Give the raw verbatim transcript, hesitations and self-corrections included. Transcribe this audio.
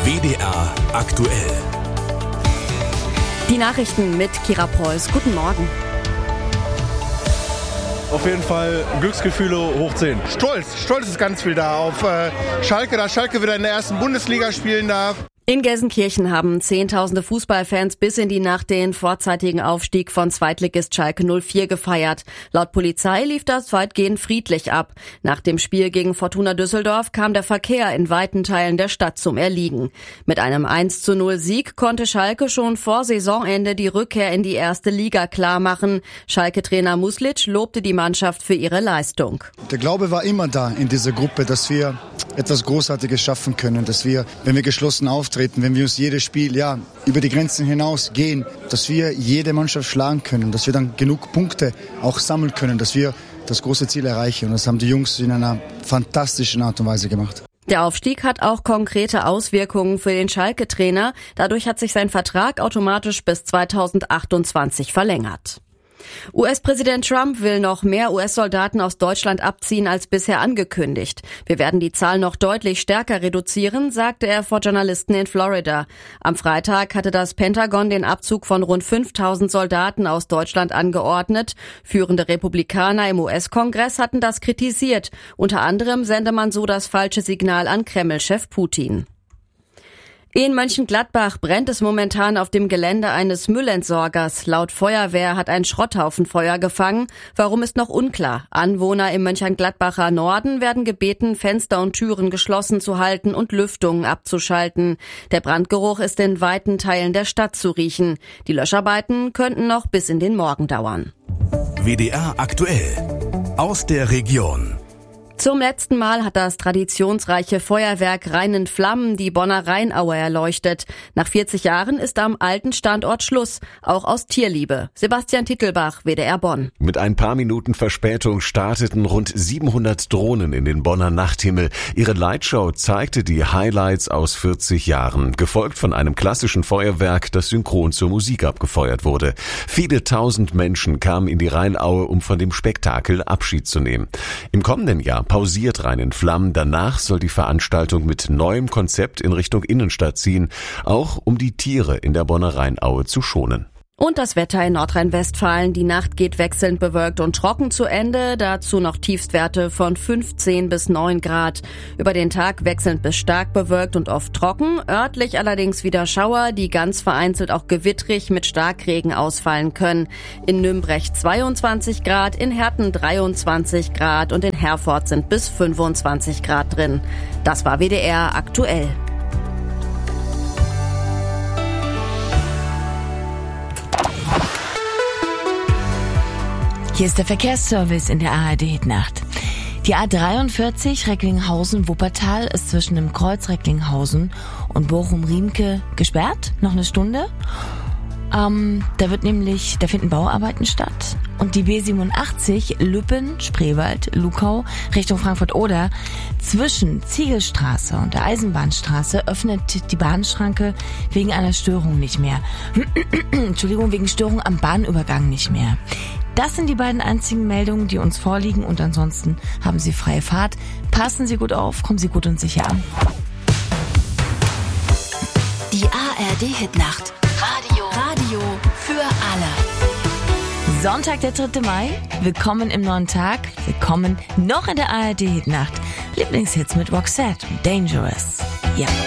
W D R aktuell. Die Nachrichten mit Kira Preuß. Guten Morgen. Auf jeden Fall Glücksgefühle hoch zehn. Stolz, Stolz ist ganz viel da auf äh, Schalke, dass Schalke wieder in der ersten Bundesliga spielen darf. In Gelsenkirchen haben Zehntausende Fußballfans bis in die Nacht den vorzeitigen Aufstieg von Zweitligist Schalke null vier gefeiert. Laut Polizei lief das weitgehend friedlich ab. Nach dem Spiel gegen Fortuna Düsseldorf kam der Verkehr in weiten Teilen der Stadt zum Erliegen. Mit einem eins zu null Sieg konnte Schalke schon vor Saisonende die Rückkehr in die erste Liga klarmachen. Schalke-Trainer Muslic lobte die Mannschaft für ihre Leistung. Der Glaube war immer da in dieser Gruppe, dass wir etwas Großartiges schaffen können, dass wir, wenn wir geschlossen auftreten, wenn wir uns jedes Spiel ja über die Grenzen hinaus gehen, dass wir jede Mannschaft schlagen können, dass wir dann genug Punkte auch sammeln können, dass wir das große Ziel erreichen. Und das haben die Jungs in einer fantastischen Art und Weise gemacht. Der Aufstieg hat auch konkrete Auswirkungen für den Schalke-Trainer. Dadurch hat sich sein Vertrag automatisch bis zweitausendachtundzwanzig verlängert. U S-Präsident Trump will noch mehr U S-Soldaten aus Deutschland abziehen als bisher angekündigt. Wir werden die Zahl noch deutlich stärker reduzieren, sagte er vor Journalisten in Florida. Am Freitag hatte das Pentagon den Abzug von rund fünftausend Soldaten aus Deutschland angeordnet. Führende Republikaner im U S-Kongress hatten das kritisiert. Unter anderem sende man so das falsche Signal an Kreml-Chef Putin. In Mönchengladbach brennt es momentan auf dem Gelände eines Müllentsorgers. Laut Feuerwehr hat ein Schrotthaufen Feuer gefangen. Warum ist noch unklar. Anwohner im Mönchengladbacher Norden werden gebeten, Fenster und Türen geschlossen zu halten und Lüftungen abzuschalten. Der Brandgeruch ist in weiten Teilen der Stadt zu riechen. Die Löscharbeiten könnten noch bis in den Morgen dauern. W D R aktuell. Aus der Region. Zum letzten Mal hat das traditionsreiche Feuerwerk Rhein in Flammen die Bonner Rheinaue erleuchtet. Nach vierzig Jahren ist am alten Standort Schluss, auch aus Tierliebe. Sebastian Tittelbach, W D R Bonn. Mit ein paar Minuten Verspätung starteten rund siebenhundert Drohnen in den Bonner Nachthimmel. Ihre Lightshow zeigte die Highlights aus vierzig Jahren, gefolgt von einem klassischen Feuerwerk, das synchron zur Musik abgefeuert wurde. Viele tausend Menschen kamen in die Rheinaue, um von dem Spektakel Abschied zu nehmen. Im kommenden Jahr pausiert Rhein in Flammen. Danach soll die Veranstaltung mit neuem Konzept in Richtung Innenstadt ziehen, auch um die Tiere in der Bonner Rheinaue zu schonen. Und das Wetter in Nordrhein-Westfalen. Die Nacht geht wechselnd bewölkt und trocken zu Ende. Dazu noch Tiefstwerte von fünfzehn bis neun Grad. Über den Tag wechselnd bis stark bewölkt und oft trocken. Örtlich allerdings wieder Schauer, die ganz vereinzelt auch gewittrig mit Starkregen ausfallen können. In Nümbrecht zweiundzwanzig Grad, in Herten dreiundzwanzig Grad und in Herford sind bis fünfundzwanzig Grad drin. Das war W D R aktuell. Hier ist der Verkehrsservice in der A R D-Hitnacht. Die A dreiundvierzig Recklinghausen-Wuppertal ist zwischen dem Kreuz Recklinghausen und Bochum-Riemke gesperrt, noch eine Stunde. Ähm, da wird nämlich, da finden Bauarbeiten statt. Und die B siebenundachtzig Lüppen, Spreewald, Luckau Richtung Frankfurt-Oder zwischen Ziegelstraße und der Eisenbahnstraße öffnet die Bahnschranke wegen einer Störung nicht mehr. Entschuldigung, wegen Störung am Bahnübergang nicht mehr. Das sind die beiden einzigen Meldungen, die uns vorliegen, und ansonsten haben Sie freie Fahrt. Passen Sie gut auf, kommen Sie gut und sicher an. Die A R D-Hitnacht. Radio. Radio für alle. Sonntag, der dritte Mai. Willkommen im neuen Tag. Willkommen noch in der A R D-Hitnacht. Lieblingshits mit Roxette und Dangerous. Ja.